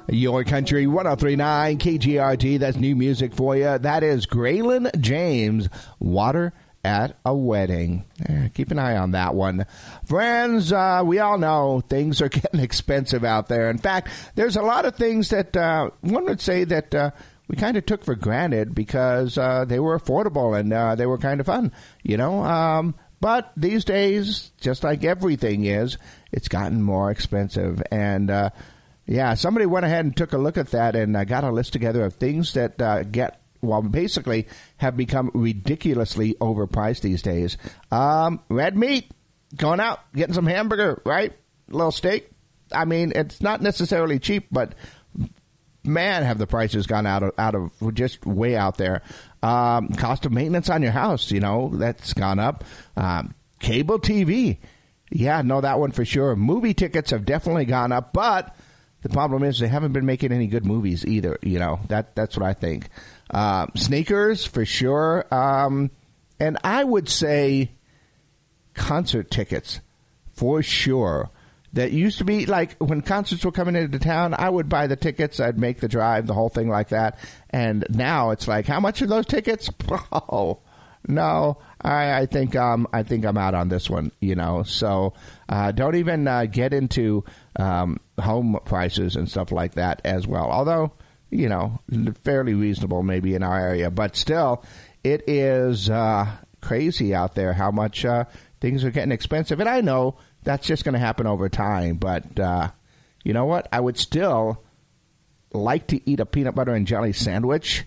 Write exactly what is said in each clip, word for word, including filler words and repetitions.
Your Country one oh three point nine K G R T. That's new music for you. That is Graylin James, Water at a Wedding. Eh, keep an eye on that one. Friends, uh, we all know things are getting expensive out there. In fact, there's a lot of things that uh, one would say that uh, we kind of took for granted because uh, they were affordable and uh, they were kind of fun, you know. Um, but these days, just like everything is, it's gotten more expensive. And, uh, yeah, somebody went ahead and took a look at that and uh, got a list together of things that uh, get well, basically have become ridiculously overpriced these days. Um, red meat, going out, getting some hamburger, right? A little steak. I mean, it's not necessarily cheap, but man, have the prices gone out of, out of just way out there. Um, cost of maintenance on your house, you know, that's gone up. Um, cable T V. Yeah, know that one for sure. Movie tickets have definitely gone up, but the problem is they haven't been making any good movies either. You know, that that's what I think. Uh, sneakers, for sure. Um, and I would say concert tickets, for sure. That used to be, like, when concerts were coming into town, I would buy the tickets, I'd make the drive, the whole thing like that. And now it's like, how much are those tickets? Oh, no, I, I think um, I think I'm out on this one, you know. So uh, don't even uh, get into um, home prices and stuff like that as well. Although, you know, fairly reasonable maybe in our area. But still, it is uh, crazy out there how much uh, things are getting expensive. And I know that's just going to happen over time. But uh, you know what? I would still like to eat a peanut butter and jelly sandwich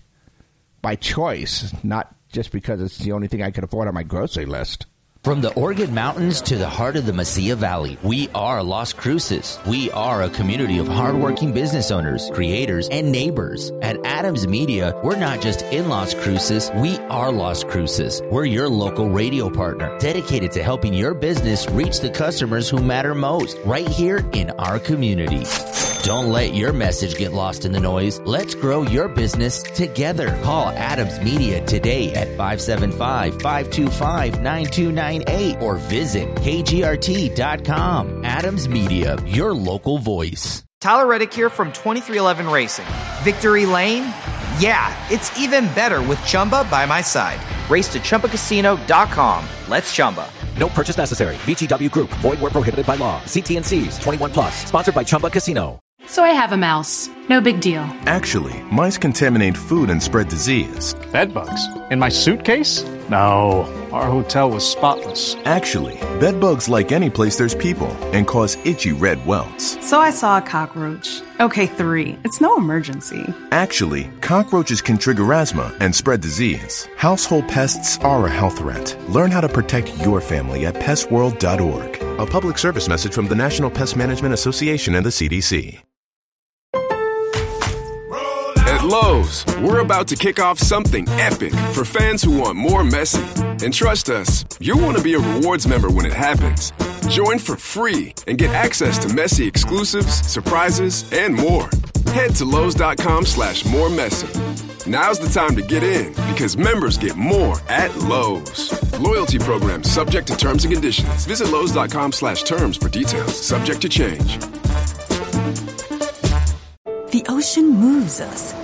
by choice, not just because it's the only thing I could afford on my grocery list. From the Organ Mountains to the heart of the Mesilla Valley, we are Las Cruces. We are a community of hardworking business owners, creators, and neighbors. At Adams Media, we're not just in Las Cruces, we are Las Cruces. We're your local radio partner, dedicated to helping your business reach the customers who matter most, right here in our community. Don't let your message get lost in the noise. Let's grow your business together. Call Adams Media today at five seven five, five two five, nine two nine eight or visit K G R T dot com. Adams Media, your local voice. Tyler Reddick here from twenty-three eleven Racing. Victory Lane? Yeah, it's even better with Chumba by my side. Race to Chumba Casino dot com. Let's Chumba. No purchase necessary. V G W Group. Void where prohibited by law. See T and C's. twenty-one plus. Sponsored by Chumba Casino. So I have a mouse. No big deal. Actually, mice contaminate food and spread disease. Bed bugs? In my suitcase? No, our hotel was spotless. Actually, bed bugs like any place there's people and cause itchy red welts. So I saw a cockroach. Okay, three. It's no emergency. Actually, cockroaches can trigger asthma and spread disease. Household pests are a health threat. Learn how to protect your family at pest world dot org. A public service message from the National Pest Management Association and the C D C. At Lowe's, we're about to kick off something epic for fans who want more Messi. And trust us, you'll want to be a rewards member when it happens. Join for free and get access to Messi exclusives, surprises, and more. Head to Lowe's.com slash more Messi. Now's the time to get in because members get more at Lowe's. Loyalty program subject to terms and conditions. Visit Lowe's.com slash terms for details. Subject to change. The ocean moves us.